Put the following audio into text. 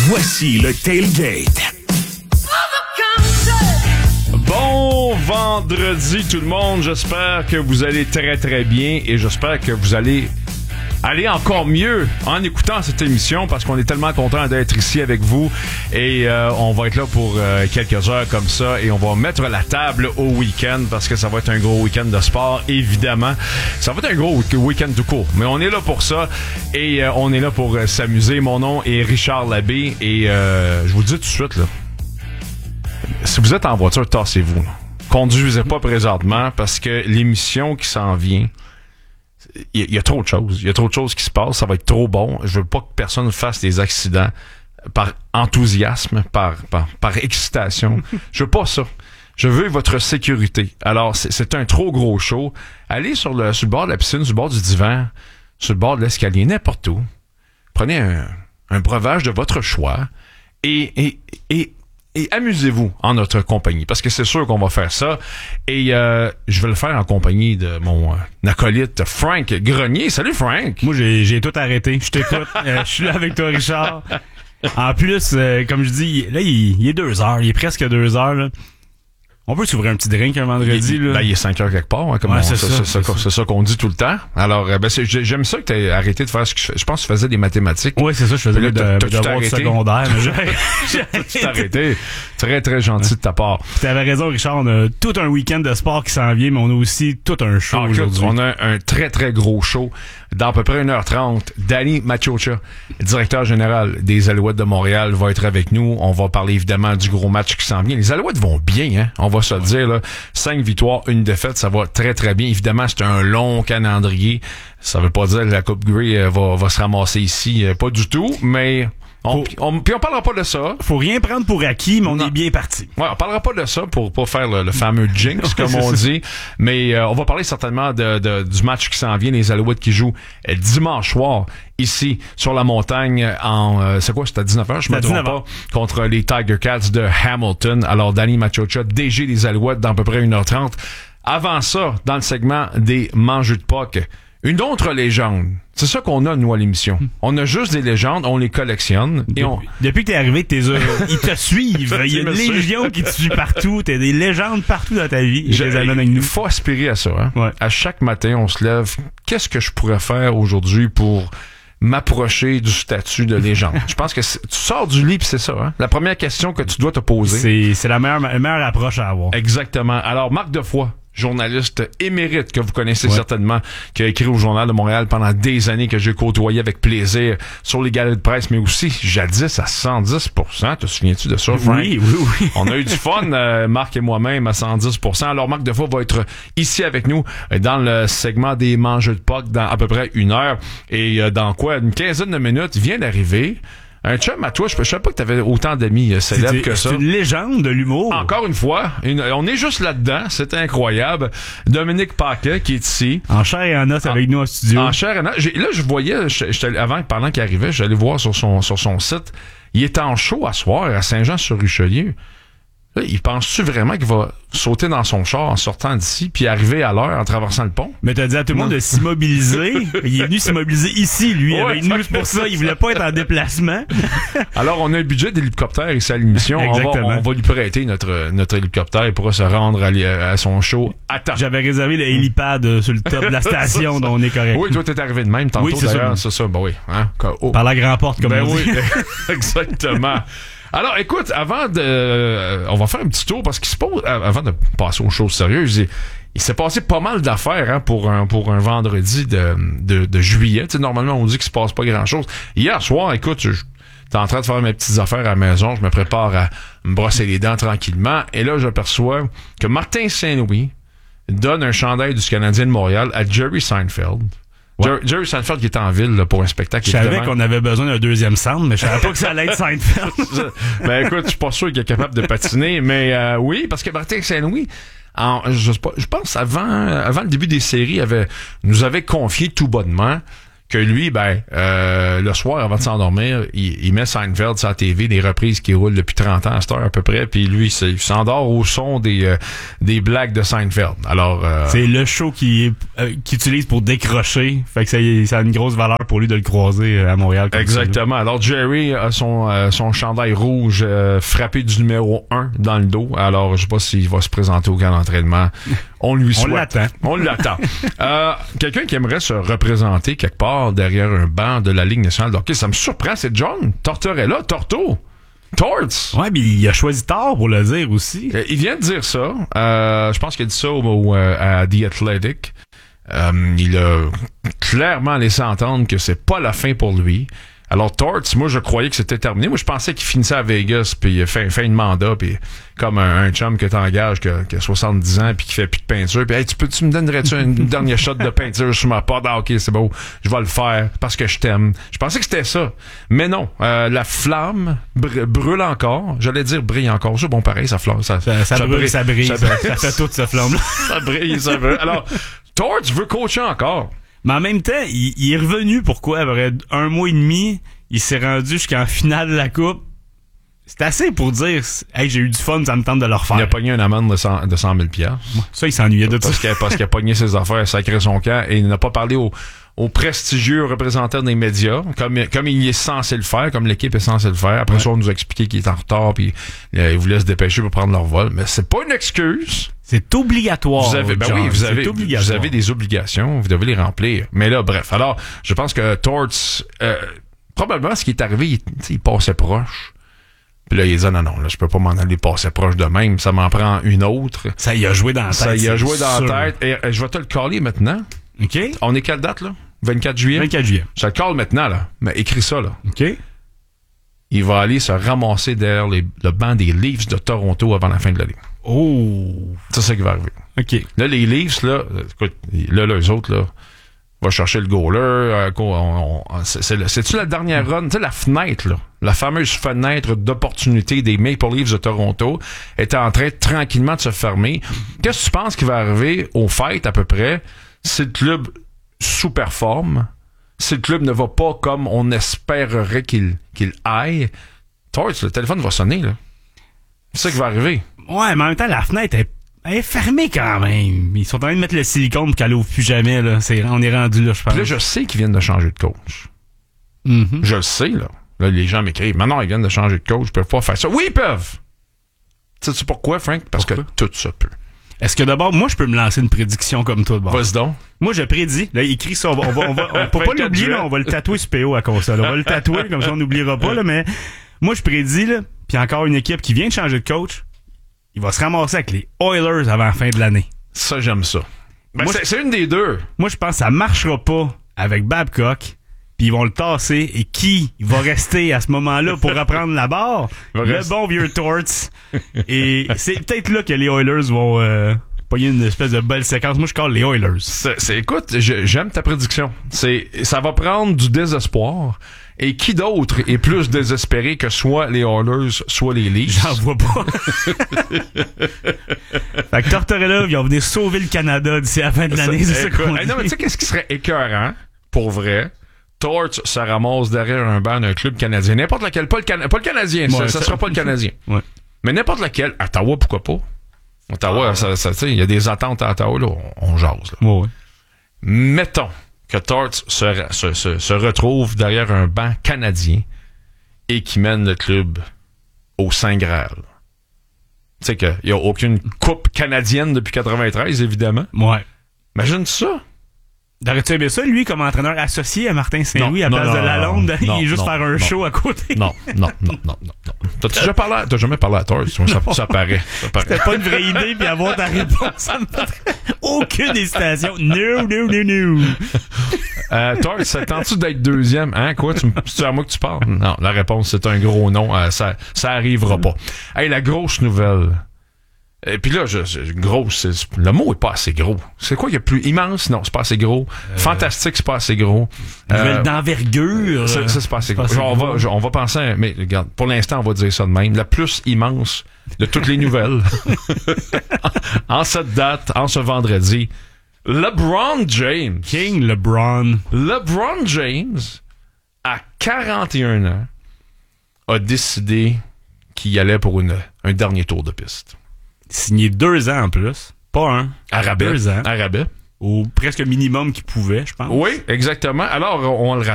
Voici le Tailgate. Bon vendredi tout le monde, j'espère que vous allez très très bien et j'espère que vous allez aller encore mieux en écoutant cette émission parce qu'on est tellement content d'être ici avec vous et on va être là pour quelques heures comme ça et on va mettre la table au week-end parce que ça va être un gros week-end de sport, évidemment. Ça va être un gros week-end tout court, mais on est là pour ça et on est là pour s'amuser. Mon nom est Richard Labbé et je vous le dis tout de suite, là, si vous êtes en voiture, tassez-vous. Là. Conduisez pas présentement parce que l'émission qui s'en vient, il y a trop de choses. Il y a trop de choses qui se passent. Ça va être trop bon. Je veux pas que personne fasse des accidents par enthousiasme, par excitation. Je veux pas ça. Je veux votre sécurité. Alors, c'est un trop gros show. Allez sur le bord de la piscine, sur le bord du divan, sur le bord de l'escalier, n'importe où. Prenez un breuvage de votre choix et amusez-vous en notre compagnie, parce que c'est sûr qu'on va faire ça. Et je vais le faire en compagnie de mon acolyte Frank Grenier. Salut Frank! Moi, j'ai tout arrêté. Je t'écoute. Je suis là avec toi, Richard. En plus, comme je dis, là, il est 2h. Il est presque 2h, là. On peut s'ouvrir un petit drink un vendredi, là. Il est 5h quelque part, hein, comme ouais, c'est ça qu'on dit tout le temps. Alors, j'aime ça que tu aies arrêté de faire ce que je pense que tu faisais des mathématiques. Oui, c'est ça, je faisais des devoirs secondaires. J'ai arrêté. Très, très gentil de ta part. Tu avais raison, Richard, on a tout un week-end de sport qui s'en vient, mais on a aussi tout un show aujourd'hui. On a un très, très gros show. Dans à peu près 1h30, Danny Maciocia, directeur général des Alouettes de Montréal, va être avec nous. On va parler évidemment du gros match qui s'en vient. Les Alouettes vont bien, hein? On va se le dire, là. 5 victoires, 1 défaite, ça va très très bien. Évidemment, c'est un long calendrier. Ça veut pas dire que la Coupe Grey va se ramasser ici, pas du tout, mais puis on parlera pas de ça. Faut rien prendre pour acquis, mais on est bien parti. Ouais, on parlera pas de ça pour faire le fameux jinx, comme on dit. Mais on va parler certainement du match qui s'en vient, les Alouettes qui jouent dimanche soir ici sur la montagne c'est quoi, c'était à 19h, je me trompe pas, contre les Tiger Cats de Hamilton. Alors Danny Maciocia, DG des Alouettes, dans à peu près 1h30. Avant ça, dans le segment des mangeux de puck, une autre légende. C'est ça qu'on a, nous, à l'émission. On a juste des légendes, on les collectionne. Depuis que t'es arrivé, ils te suivent. Il y a une légion qui te suit partout. T'as des légendes partout dans ta vie. Il faut aspirer à ça. Hein? Ouais. À chaque matin, on se lève. Qu'est-ce que je pourrais faire aujourd'hui pour m'approcher du statut de légende? Je pense que tu sors du lit pis c'est ça, hein? La première question que tu dois te poser. C'est la meilleure approche à avoir. Exactement. Alors, Marc Defoy, journaliste émérite que vous connaissez certainement, qui a écrit au Journal de Montréal pendant des années, que j'ai côtoyé avec plaisir sur les galeries de presse, mais aussi jadis à 110%. Te souviens-tu de ça, Frank? Oui. On a eu du fun, Marc et moi-même, à 110%. Alors, Marc Defoy va être ici avec nous dans le segment des mangeux de puck dans à peu près 1 heure. Et dans une quinzaine de minutes, il vient d'arriver un chum à toi, je savais pas que t'avais autant d'amis célèbres que ça. C'est une légende de l'humour. Encore une fois, on est juste là-dedans, c'est incroyable. Dominique Paquet qui est ici. En chair et en os avec nous en studio. En chair et en os. Là, je voyais, pendant qu'il arrivait, j'allais voir sur son site, il est en show à soir à Saint-Jean-sur-Richelieu. Là, il pense-tu vraiment qu'il va sauter dans son char en sortant d'ici puis arriver à l'heure en traversant le pont? Mais t'as dit à tout le monde de s'immobiliser. Il est venu s'immobiliser ici, lui. Ouais, avec nous, c'est pour ça. Il voulait pas être en déplacement. Alors, on a un budget d'hélicoptère ici à l'émission. On va lui prêter notre hélicoptère. Il pourra se rendre à son show à temps. J'avais réservé le hélipad sur le top de la station, donc on est correct. Oui, toi, t'es arrivé de même tantôt, oui, d'ailleurs. C'est ça. Ben oui. Hein? Par la grande porte, comme on dit. Oui, exactement. Alors, écoute, on va faire un petit tour parce qu'il se pose, avant de passer aux choses sérieuses, il s'est passé pas mal d'affaires, hein, pour un vendredi de juillet. Tu sais, normalement, on dit qu'il se passe pas grand-chose. Hier soir, écoute, j'étais en train de faire mes petites affaires à la maison, je me prépare à me brosser les dents tranquillement, et là, j'aperçois que Martin Saint-Louis donne un chandail du Canadien de Montréal à Jerry Seinfeld. Ouais. Jerry Seinfeld qui est en ville là, pour un spectacle. Je savais qu'on avait besoin d'un deuxième centre, mais je savais pas que ça allait être Seinfeld. Ben écoute, je suis pas sûr qu'il est capable de patiner, mais oui, parce que Martin Saint-Louis, je pense avant le début des séries, nous avait confié tout bonnement que lui, le soir, avant de s'endormir, il met Seinfeld sur la TV, des reprises qui roulent depuis 30 ans à cette heure à peu près, puis lui, il s'endort au son des blagues de Seinfeld. Alors, c'est le show qu'il utilise pour décrocher, fait que ça a une grosse valeur pour lui de le croiser à Montréal. Exactement. Alors, Jerry a son chandail rouge frappé du numéro 1 dans le dos. Alors, je sais pas s'il va se présenter au camp d'entraînement. On lui souhaite. On l'attend. Quelqu'un qui aimerait se représenter quelque part derrière un banc de la Ligue nationale de hockey, ça me surprend, c'est John Tortorella, Torto. Torts. Ouais, mais il a choisi tard pour le dire aussi. Il vient de dire ça. Je pense qu'il a dit ça à The Athletic. Il a clairement laissé entendre que c'est pas la fin pour lui. Alors, Torts, moi, je croyais que c'était terminé. Moi, je pensais qu'il finissait à Vegas, puis il fait de mandat, puis comme un chum que t'engages, qui a 70 ans, puis qui fait plus de peinture, puis hey, tu me donnerais-tu une dernière shot de peinture sur ma porte? Ah, ok, c'est beau, je vais le faire parce que je t'aime. Je pensais que c'était ça. Mais non, la flamme brûle encore. J'allais dire brille encore. C'est bon, pareil, ça brille. Ça fait toute cette flamme-là. Ça brille, ça brille. Alors, Torts veut coacher encore. Mais en même temps, il est revenu, pourquoi? Après 1 mois et demi, il s'est rendu jusqu'en finale de la Coupe. C'est assez pour dire, hey, j'ai eu du fun, ça me tente de le refaire. Il a pogné une amende de 100 000 $. Ça, il s'ennuyait de tout ça. Parce qu'il a pogné ses affaires, sacré son camp, et il n'a pas parlé aux prestigieux représentants des médias, comme il est censé le faire, comme l'équipe est censée le faire. Après ça, on nous a expliqué qu'il est en retard, puis il voulait se dépêcher pour prendre leur vol. Mais c'est pas une excuse. C'est obligatoire. Vous avez des obligations, vous devez les remplir. Mais là, bref. Alors, je pense que Torts, probablement, ce qui est arrivé, il passait proche. Puis là, il dit non, là, je peux pas m'en aller passer proche de même. Ça m'en prend une autre. Ça y a joué dans la tête. Ça y a joué dans la tête. Et je vais te le caller maintenant. OK. On est quelle date, là? 24 juillet? 24 juillet. Je te le cale maintenant, là. Mais écris ça, là. OK. Il va aller se ramasser derrière le banc des Leafs de Toronto avant la fin de l'année. Oh! C'est ça qui va arriver. OK. Là, les Leafs, là, écoute, là, eux autres, là, va chercher le goaler. C'est-tu la dernière run? Tu sais, la fenêtre, là, la fameuse fenêtre d'opportunité des Maple Leafs de Toronto est en train tranquillement de se fermer. Qu'est-ce que tu penses qui va arriver aux fêtes, à peu près, si le club sous-performe, si le club ne va pas comme on espérerait qu'il aille? Torts, le téléphone va sonner, là. C'est ça qui va arriver. Ouais, mais en même temps, la fenêtre est fermée quand même. Ils sont en train de mettre le silicone pour qu'elle ouvre plus jamais, là. On est rendu là, je pense. Puis là, je sais qu'ils viennent de changer de coach. Mm-hmm. Je le sais, là. Là, les gens m'écrivent, maintenant, ils viennent de changer de coach, ils peuvent pas faire ça. Oui, ils peuvent! Sais-tu pourquoi, Frank? Parce que tout ça peut. Est-ce que d'abord, moi, je peux me lancer une prédiction comme toi, d'abord? Vas-y donc. Moi, je prédis. Là, écris ça. On peut pas l'oublier, là. On va le tatouer sur PO à console. On va le tatouer, comme ça, on n'oubliera pas, là. Mais moi, je prédis, là. Puis encore une équipe qui vient de changer de coach. Il va se ramasser avec les Oilers avant la fin de l'année. Ça, j'aime ça. Ben, moi, c'est une des deux. Moi, je pense que ça marchera pas avec Babcock. Puis ils vont le tasser. Et qui va rester à ce moment-là pour reprendre la barre? Le bon vieux Torts. Et c'est peut-être là que les Oilers vont pogner une espèce de belle séquence. Moi, je colle les Oilers. Écoute, j'aime ta prédiction. Ça va prendre du désespoir. Et qui d'autre est plus désespéré que soit les Oilers, soit les Leafs? J'en vois pas. Fait que Tortorella, ils vont venir sauver le Canada d'ici la fin de l'année. C'est ça qu'on dit. Non, mais tu sais qu'est-ce qui serait écœurant, pour vrai? Torts se ramasse derrière un banc d'un club canadien. N'importe lequel. Pas le Canadien. Ouais, ça sera pas le Canadien. Ouais. Mais n'importe lequel. Ottawa, pourquoi pas? Ottawa, tu sais, il y a des attentes à Ottawa, là. On jase, là. Ouais. Mettons que Torts se retrouve derrière un banc canadien et qui mène le club au Saint Graal. Tu sais qu'il n'y a aucune coupe canadienne depuis 93, évidemment. Ouais. Imagine ça. T'aurais-tu aimé ça, lui, comme entraîneur associé à Martin Saint-Louis à place de Lalonde? Il est juste faire un show à côté. Non. T'as jamais parlé à Torts? Ça paraît. C'était pas une vraie idée, puis avoir ta réponse, ça me fait aucune hésitation. No. Torts, ça tente-tu d'être deuxième? Hein, quoi? C'est à moi que tu parles? Non, la réponse, c'est un gros non. Ça arrivera pas. Hey, la grosse nouvelle. Et puis là, grosse, le mot est pas assez gros. C'est quoi qu'il y a plus immense? Non, c'est pas assez gros. Fantastique, c'est pas assez gros. D'envergure. Ça, c'est pas assez gros. On va penser, mais regarde, pour l'instant, on va dire ça de même. La plus immense de toutes les nouvelles. En cette date, en ce vendredi, LeBron James. King LeBron. LeBron James, à 41 ans, a décidé qu'il allait pour un dernier tour de piste. Signé 2 ans en plus. Pas un. À rabais. 2 ans. À rabais. Au presque minimum qu'il pouvait, je pense. Oui, exactement. Alors, on le rappelle.